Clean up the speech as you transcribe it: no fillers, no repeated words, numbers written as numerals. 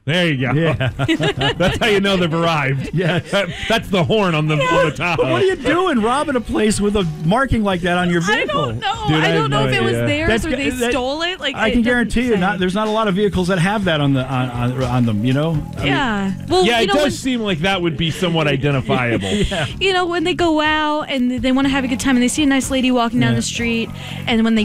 There you go. Yeah. That's how you know they've arrived. Yeah. That's the horn on the top. What are you doing robbing a place with a marking like that on your I vehicle? don't know. Dude, I I don't know have if no it was idea. theirs or they That- stole it. Like I it can doesn't guarantee you, say. there's not a lot of vehicles that have that on them. You know. I mean, Yeah. Well, Yeah, you it know, does seem like that would be somewhat identifiable. when they go out and they want to have a good time and they see a nice lady walking down Yeah. the street, and when they